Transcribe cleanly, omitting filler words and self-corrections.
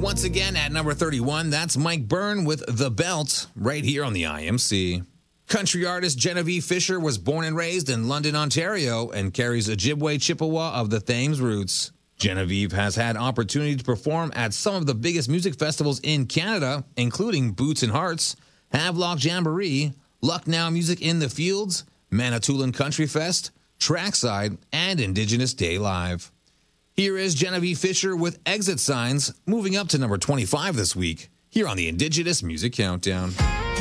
Once again, at number 31, that's Mike Byrne with The Belt, right here on the IMC. Country artist Genevieve Fisher was born and raised in London, Ontario, and carries Ojibwe Chippewa of the Thames roots. Genevieve has had opportunity to perform at some of the biggest music festivals in Canada, including Boots and Hearts, Havelock Jamboree, Lucknow Music in the Fields, Manitoulin Country Fest, Trackside, and Indigenous Day Live. Here is Genevieve Fisher with Exit Signs, moving up to number 25 this week, here on the Indigenous Music Countdown.